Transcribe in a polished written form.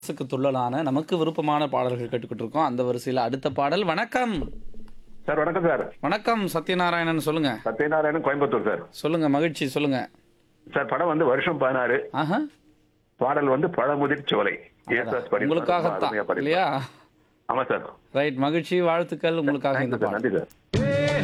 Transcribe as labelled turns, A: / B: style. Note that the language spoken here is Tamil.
A: மனசுக்கு துள்ளலான நமக்கு விருப்பமான பாடல்கள் கேட்டுக்கிட்டு இருக்கோம். அந்த வரிசையில் அடுத்த பாடல். வணக்கம்.
B: சார் வணக்கம் சார்.
A: வணக்கம் சத்யநாராயணன், சொல்லுங்க.
B: சத்யநாராயணன், கோயம்புத்தூர் சார்.
A: சொல்லுங்க, மகிழ்ச்சி, சொல்லுங்க.
B: சார் படம் வந்து வருஷம் 16,
A: ஆஹா,
B: பாடல் வந்து பழமுதிர் சோலை. ஏசாஸ் படிப்பார்.
A: உங்களுக்காகத்தான்
B: அருமையா படிப்பார்.
A: இல்லையா?
B: ஆமா சார்.
A: ரைட், மகிழ்ச்சி, வாழ்த்துக்கள் உங்களுக்காக
B: தேங்க்யூ
A: இந்த
B: சார்,
A: பாடல்.
B: நன்றி சார்.